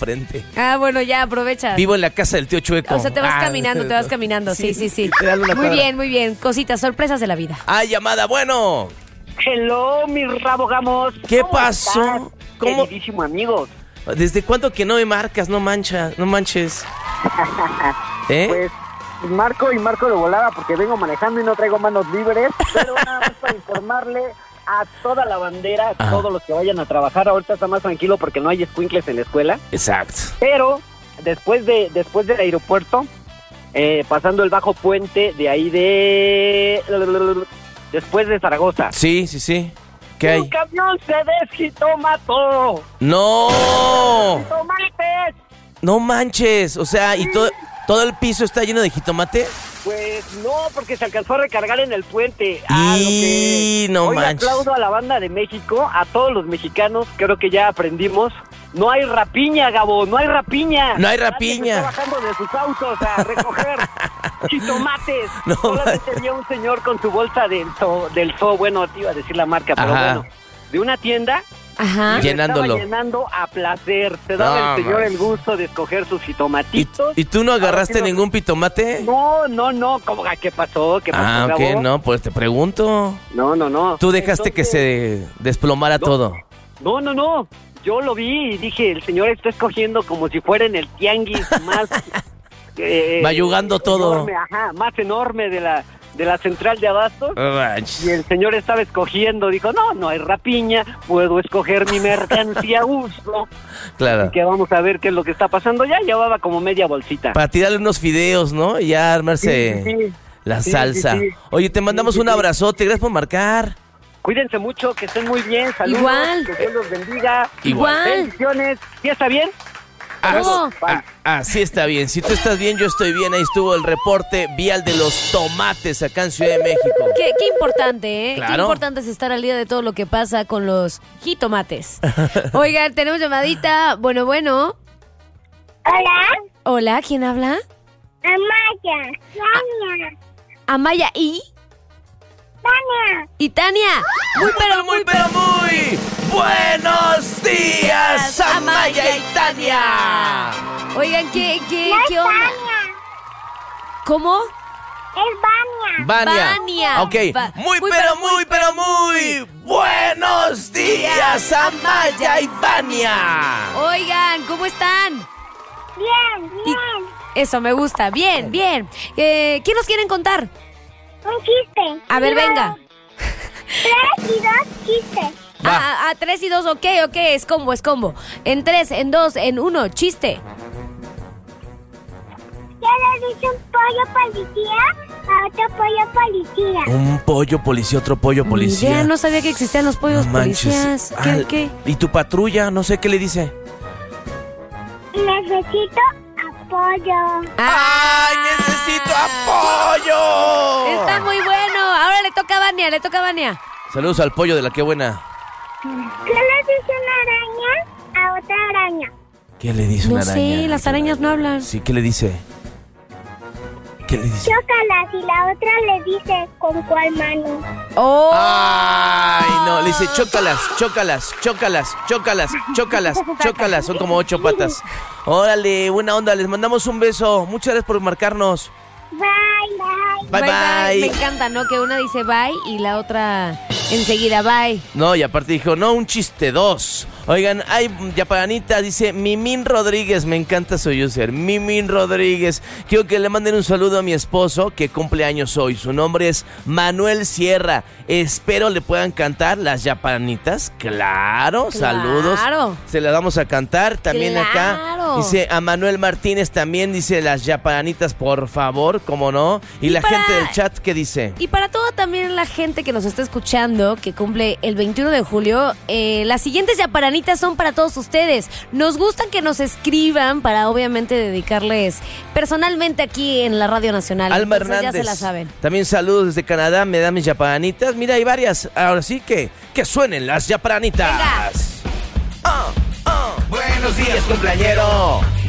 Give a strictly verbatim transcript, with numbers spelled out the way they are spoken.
enfrente. Ah, bueno, ya aprovecha. Vivo en la casa del tío Chueco. O sea, te vas ah, caminando, te vas caminando. Sí, sí, sí. Muy Muy bien, muy bien. Cositas, sorpresas de la vida. Ah, llamada, bueno. Hello, mis rabogamos. ¿Qué ¿Cómo pasó? estás, ¿Cómo? queridísimo amigos? ¿Desde cuándo que no me marcas? No manchas, no manches. ¿Eh? Pues marco y marco de volada porque vengo manejando y no traigo manos libres, pero nada más para informarle a toda la bandera, a Ajá. todos los que vayan a trabajar. Ahorita está más tranquilo porque no hay escuincles en la escuela, Exacto. pero después de después del aeropuerto, eh, pasando el bajo puente de ahí de... después de Zaragoza. Sí, sí, sí. ¿Qué ¡Un hay? camión se desjitomató! ¡No! ¡Jitomates! No manches. O sea, ¿y todo, todo el piso está lleno de jitomate? Pues no, porque se alcanzó a recargar en el puente. Ah, lo Y que... no Hoy manches. aplaudo a la banda de México, a todos los mexicanos, creo que ya aprendimos. No hay rapiña, Gabo, no hay rapiña. No hay Nadie rapiña. se está bajando de sus autos a recoger jitomates. No Solamente manches. vio un señor con su bolsa del zoo, del zoo, bueno, te iba a decir la marca, pero Ajá. bueno, de una tienda. Ajá. Y lo Llenándolo. estaba llenando a placer. Se daba No, el señor manches. el gusto de escoger sus ¿Y, jitomatitos. y tú no agarraste Ahora sí no- ningún pitomate? No, no, no, ¿cómo? ¿Qué pasó? ¿Qué pasó, Ah, ok, Gabo? no, pues te pregunto. No, no, no. Tú dejaste que Entonces, se desplomara No. todo. No, no, no. Yo lo vi y dije, el señor está escogiendo como si fuera en el tianguis más... eh, Mayugando todo. enorme, ajá, más enorme de la, de la central de abastos. No manches. Y el señor estaba escogiendo, dijo, no, no hay rapiña, puedo escoger mi mercancía a gusto. Claro. Así que vamos a ver qué es lo que está pasando. Ya llevaba como media bolsita. Para tirarle unos fideos, ¿no? Y ya armarse Sí, sí, sí. la Sí, salsa. sí, sí. Oye, te mandamos Sí, sí, un sí. abrazote. Gracias por marcar. Cuídense mucho, que estén muy bien, saludos, Igual. que Dios los bendiga. Igual. Bendiciones. ¿Sí está bien? ¿Cómo? Ah, ah, así está bien. Si tú estás bien, yo estoy bien. Ahí estuvo el reporte vial de los tomates acá en Ciudad de México. Qué, qué importante, ¿eh? Claro. Qué importante es estar al día de todo lo que pasa con los jitomates. Oigan, tenemos llamadita. Bueno, bueno. Hola, Hola, ¿quién habla? Amaya, Tania, Amaya y... Tania. Y Tania. Muy pero muy pero muy buenos días, Amaya y Tania. Oigan, ¿qué, qué, No es qué onda? Tania, ¿Cómo? es Vania. Vania. Vania. Ok. Va- Muy, muy, pero pero muy, pero muy buenos días, Amaya y Vania. Oigan, ¿cómo están? Bien, Y- bien. Eso, me gusta. Bien, bien. Eh, ¿Qué nos quieren contar? Un chiste. A ver, Digo, venga. Tres y dos chistes. Va. Ah, ah, tres y dos, ok, ok, es combo, es combo. En tres, en dos, en uno, chiste. ¿Qué le dice un pollo policía a otro pollo policía? Un pollo policía, otro pollo Ni policía. idea, no sabía que existían los pollos No manches. policías. ¿Qué, Ah, qué? ¿Y tu patrulla? No sé qué le dice. Necesito apoyo. ¡Ay, necesito apoyo! Está muy bueno. Ahora le toca a Vania, le toca a Vania. Saludos al pollo de la que buena. ¿Qué le dice una araña a otra araña? ¿Qué le dice No una araña? sé, las arañas no hablan. Sí, ¿qué le dice? ¿Qué le dice? Chócalas y la otra le dice con cuál mano. ¡Oh! Ay, no, le dice chócalas, chócalas, chócalas, chócalas, chócalas, chócalas. Son como ocho patas. Órale, buena onda, les mandamos un beso. Muchas gracias por marcarnos. Bye, bye. Bye, bye. Me encanta, ¿no? Que una dice bye y la otra enseguida bye. No, y aparte dijo, no, un chiste, dos. Oigan, hay Yapaganita, dice Mimín Rodríguez, me encanta su user, Mimín Rodríguez. Quiero que le manden un saludo a mi esposo que cumple años hoy. Su nombre es Manuel Sierra. Espero le puedan cantar las Yapanitas. Claro, saludos. Claro. Se las vamos a cantar también acá. Claro. Dice a Manuel Martínez también, dice las Yapanitas, por favor, cómo no. Y, Y la para- gente del chat, ¿qué dice? Y para toda también la gente que nos está escuchando, que cumple el veintiuno de julio, eh, las siguientes yaparanitas son para todos ustedes. Nos gustan que nos escriban para obviamente dedicarles personalmente aquí en la Radio Nacional. Alma Entonces, Hernández. ya se la saben. También saludos desde Canadá, me da mis yaparanitas. Mira, hay varias. Ahora sí que, que suenen las yaparanitas. Venga. Ah, ah. Buenos días, cumpleañero.